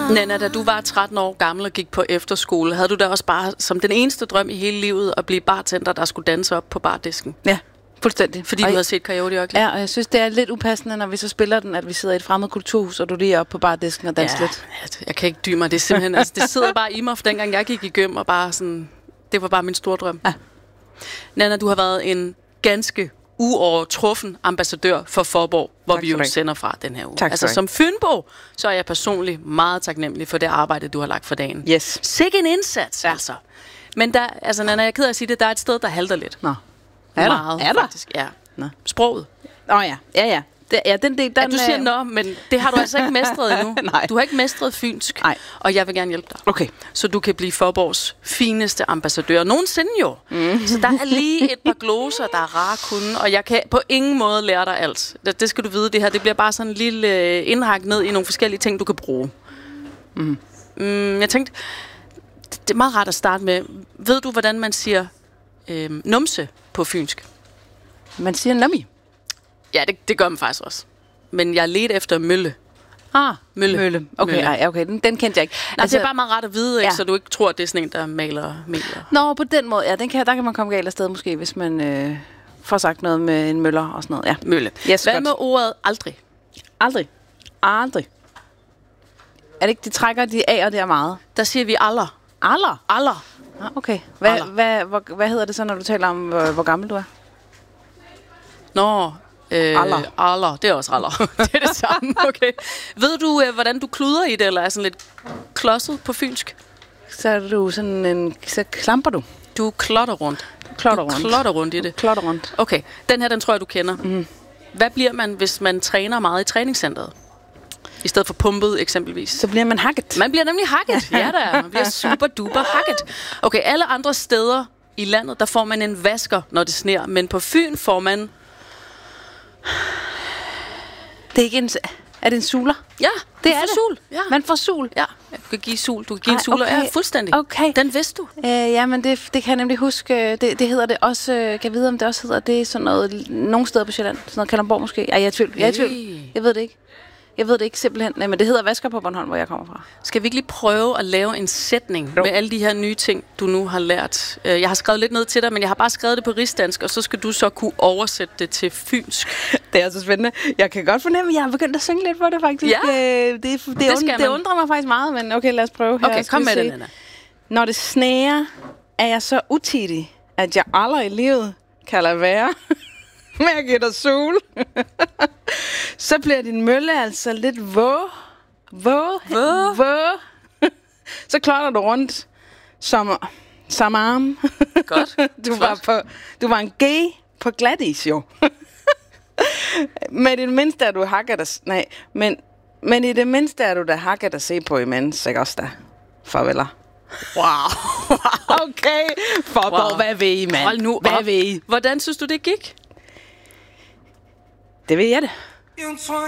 Nanna, da du var 13 år gammel og gik på efterskole, havde du da også bare som den eneste drøm i hele livet at blive bartender, der skulle danse op på bardisken? Ja, fuldstændig. Fordi du havde set Coyote Ugly? Ja, og jeg synes, det er lidt upassende, når vi så spiller den, at vi sidder i et fremmed kulturhus, og du lige er oppe på bardisken og danser lidt. Jeg kan ikke dybe mig. Det er simpelthen, altså, det sidder bare i mig, for dengang jeg gik i gym, og bare sådan, det var bare min store drøm. Ja. Nanna, du har været en ganske uovertruffen ambassadør for Faaborg, hvor vi jo sender fra den her uge. Altså som Fynbo, så er jeg personligt meget taknemmelig for det arbejde, du har lagt for dagen. Yes. Sikke en indsats, altså. Men der, altså Nanna, jeg er ked af at sige det, der er et sted, der halter lidt. Nå. Meget, er der? faktisk. Ja. Nå. Sproget. Ja. Den del, du siger nå, men det har du altså ikke mestret endnu. Nej. Du har ikke mestret fynsk. Nej. Og jeg vil gerne hjælpe dig. Okay. Så du kan blive Faaborgs fineste ambassadør. Nogensinde jo. Så der er lige et par gloser, der er rare at kunne. Og jeg kan på ingen måde lære dig alt. Det skal du vide, det her. Det bliver bare sådan en lille indhak ned i nogle forskellige ting, du kan bruge. Jeg tænkte, det er meget rart at starte med. Ved du, hvordan man siger numse på fynsk? Man siger nummi. Ja, det gør man faktisk også. Men jeg ledte efter mølle. Mølle. Okay, okay. Den kendte jeg ikke. Altså, det er bare meget rart at vide, ikke? Så du ikke tror, at det er sådan en, der maler meler. Nå, på den måde. Ja, der kan man komme galt afsted måske, hvis man får sagt noget med en møller og sådan noget. Ja. Mølle. Yes, hvad godt. med ordet aldrig? Aldrig. Er det ikke, de trækker de af og det er meget? Der siger vi aller. Aller? Okay. Hvad hedder det så, når du taler om, hvor gammel du er? Nå, aller. Det er også aller. Det er det samme, okay. Ved du, hvordan du kluder i det, eller er sådan lidt klodset på fynsk? Så er du sådan så klamper du. Du klotter rundt. Klotter rundt i det. Klotter rundt. Okay, den her, den tror jeg, du kender. Hvad bliver man, hvis man træner meget i træningscenteret? I stedet for pumpet, eksempelvis. Så bliver man hakket. Man bliver nemlig hakket. Ja, der er. Man bliver super duper hakket. Okay, alle andre steder i landet, der får man en vasker, når det sner. Men på Fyn får man... Det er ikke en... Er det en suler? Ja, det er det. Sul. Ja. Man får sul. Ja, du kan give sul. Du kan give en suler. Okay. Ja, fuldstændig. Okay. Den vidste du. Ja, men det kan jeg nemlig huske. Det hedder det også... kan jeg vide, om det også hedder det sådan noget... Nogle steder på Sjælland. Sådan noget Kalundborg måske. Ej, jeg er i tvivl. Jeg ved det ikke. Jeg ved det ikke simpelthen. Nej, men det hedder vasker på Bornholm, hvor jeg kommer fra. Skal vi ikke lige prøve at lave en sætning med alle de her nye ting, du nu har lært? Jeg har skrevet lidt ned til dig, men jeg har bare skrevet det på rigsdansk, og så skal du så kunne oversætte det til fynsk. Det er så spændende. Jeg kan godt fornemme, at jeg har begyndt at synge lidt på det, faktisk. Ja, det undrer mig faktisk meget, men okay, lad os prøve her. Okay, kom med det, Nanna. Når det sneer, er jeg så utidig, at jeg aldrig i livet kan lade være med at give dig sol. Så bliver din mølle altså lidt våg. Så klotter du rundt som arm. Godt. Du var en gay på glatis, jo. Men i det mindste er du hakker der... Nej, men i det mindste er du der hakker der se på imens, ikke også da? Farveler. Wow. Okay. Wow. Hvad ved I, mand? Hold nu hvad op. ved I? Hvordan synes du, det gik? Det ved jeg det.